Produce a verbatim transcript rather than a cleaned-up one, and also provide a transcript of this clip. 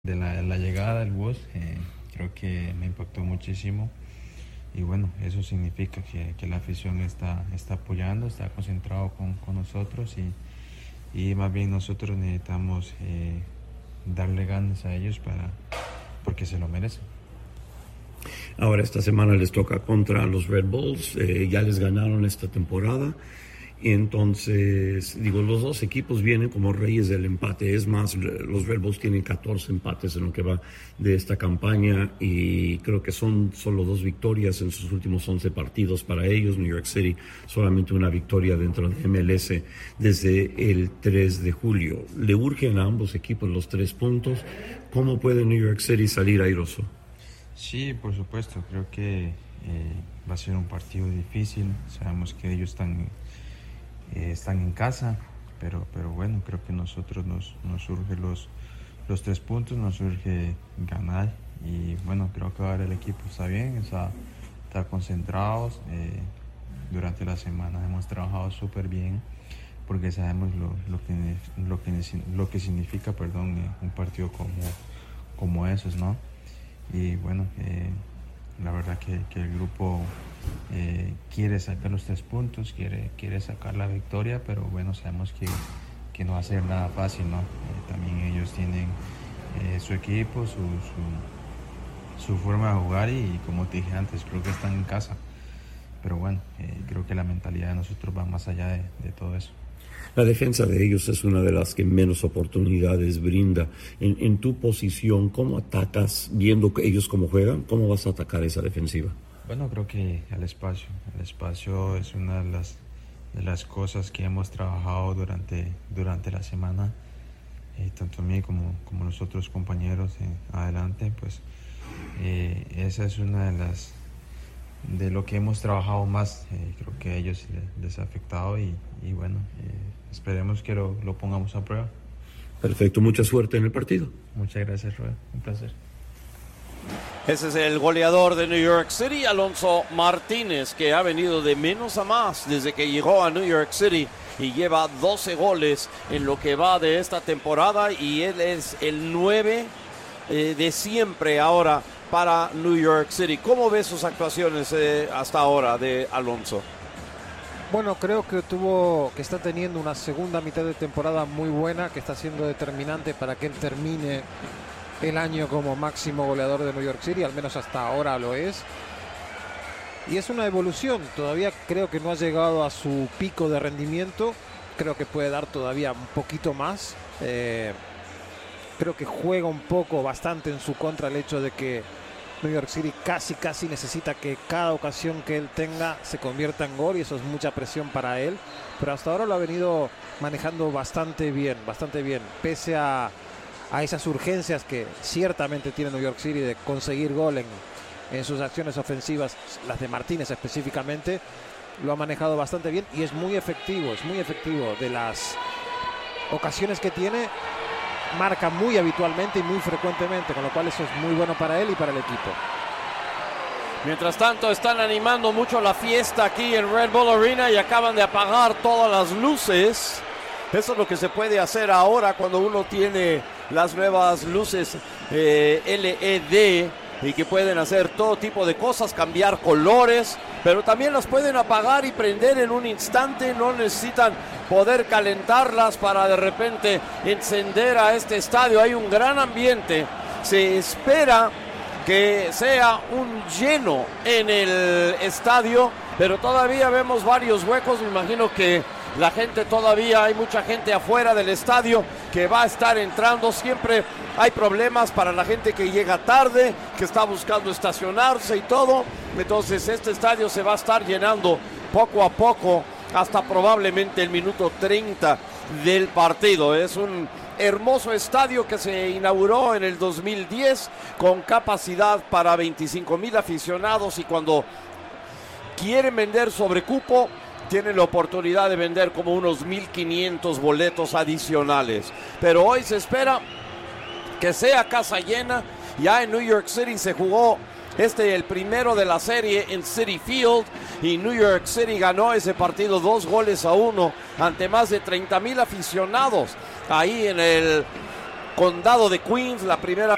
de la, la llegada del bus, eh, creo que me impactó muchísimo y bueno, eso significa que, que la afición está, está apoyando, está concentrado con, con nosotros y, y más bien nosotros necesitamos eh, darle ganas a ellos para, porque se lo merecen. Ahora esta semana les toca contra los Red Bulls, eh, ya les ganaron esta temporada. Y entonces, digo, los dos equipos vienen como reyes del empate. Es más, los Red Bulls tienen catorce empates en lo que va de esta campaña y creo que son solo dos victorias en sus últimos once partidos para ellos. New York City solamente una victoria dentro de M L S desde el tres de julio. Le urgen a ambos equipos los tres puntos. ¿Cómo puede New York City salir airoso? Sí, por supuesto. Creo que eh, va a ser un partido difícil. Sabemos que ellos están... Eh, están en casa, pero, pero bueno, creo que nosotros nos, nos surge los, los tres puntos, nos surge ganar y bueno, creo que ahora el equipo está bien, está, está concentrados, eh, durante la semana hemos trabajado súper bien porque sabemos lo, lo, que, lo, que, lo que significa perdón, un partido como, como esos, ¿no? Y bueno, eh, la verdad que, que el grupo eh, quiere sacar los tres puntos, quiere, quiere sacar la victoria, pero bueno, sabemos que, que no va a ser nada fácil, ¿no? Eh, también ellos tienen eh, su equipo, su, su, su forma de jugar y, y como te dije antes, creo que están en casa. Pero bueno, eh, creo que la mentalidad de nosotros va más allá de, de todo eso. La defensa de ellos es una de las que menos oportunidades brinda. En, en tu posición, ¿cómo atacas viendo que ellos cómo juegan? ¿Cómo vas a atacar esa defensiva? Bueno, creo que al espacio. El espacio es una de las, de las cosas que hemos trabajado durante, durante la semana. Eh, tanto a mí como, como los otros compañeros eh, adelante, pues eh, esa es una de las de lo que hemos trabajado más. Eh, creo que a ellos les, les ha afectado y, y bueno, eh, esperemos que lo, lo pongamos a prueba. Perfecto, mucha suerte en el partido. Muchas gracias, Roy, un placer. Ese es el goleador de New York City, Alonso Martínez, que ha venido de menos a más desde que llegó a New York City y lleva doce goles en lo que va de esta temporada y él es el nueve eh, de siempre ahora para New York City. ¿Cómo ves sus actuaciones eh, hasta ahora de Alonso? Bueno, creo que tuvo, que está teniendo una segunda mitad de temporada muy buena, que está siendo determinante para que él termine el año como máximo goleador de New York City, al menos hasta ahora lo es. Y es una evolución, todavía creo que no ha llegado a su pico de rendimiento, creo que puede dar todavía un poquito más. Eh, creo que juega un poco, bastante en su contra el hecho de que New York City casi casi necesita que cada ocasión que él tenga se convierta en gol y eso es mucha presión para él, pero hasta ahora lo ha venido manejando bastante bien, bastante bien, pese a, a esas urgencias que ciertamente tiene New York City de conseguir gol en, en sus acciones ofensivas, las de Martínez específicamente, lo ha manejado bastante bien y es muy efectivo, es muy efectivo. De las ocasiones que tiene, marca muy habitualmente y muy frecuentemente, con lo cual eso es muy bueno para él y para el equipo. Mientras tanto están animando mucho la fiesta aquí en Red Bull Arena y acaban de apagar todas las luces. Eso es lo que se puede hacer ahora cuando uno tiene las nuevas luces eh, L E D y que pueden hacer todo tipo de cosas, cambiar colores, pero también las pueden apagar y prender en un instante. No necesitan poder calentarlas para de repente encender a este estadio. Hay un gran ambiente, se espera que sea un lleno en el estadio, pero todavía vemos varios huecos. Me imagino que la gente todavía, hay mucha gente afuera del estadio que va a estar entrando. Siempre hay problemas para la gente que llega tarde, que está buscando estacionarse y todo. Entonces este estadio se va a estar llenando poco a poco hasta probablemente el minuto treinta del partido. Es un hermoso estadio que se inauguró en el dos mil diez con capacidad para veinticinco mil aficionados y cuando quieren vender sobre cupo tienen la oportunidad de vender como unos mil quinientos boletos adicionales. Pero hoy se espera que sea casa llena. Ya en New York City se jugó este el primero de la serie en Citi Field y New York City ganó ese partido dos goles a uno ante más de treinta mil aficionados ahí en el condado de Queens. La primera